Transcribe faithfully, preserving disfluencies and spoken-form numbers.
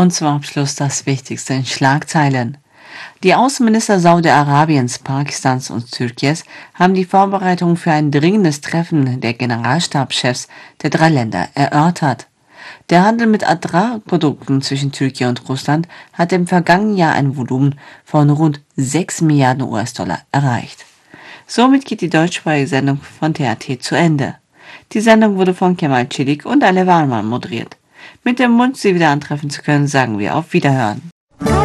Und zum Abschluss das Wichtigste in Schlagzeilen. Die Außenminister Saudi-Arabiens, Pakistans und Türkiens haben die Vorbereitungen für ein dringendes Treffen der Generalstabschefs der drei Länder erörtert. Der Handel mit Agrarprodukten zwischen Türkei und Russland hat im vergangenen Jahr ein Volumen von rund sechs Milliarden U S-Dollar erreicht. Somit geht die deutschsprachige Sendung von T A T zu Ende. Die Sendung wurde von Kemal Çelik und Ale Warman moderiert. Mit dem Wunsch, Sie wieder antreffen zu können, sagen wir auf Wiederhören.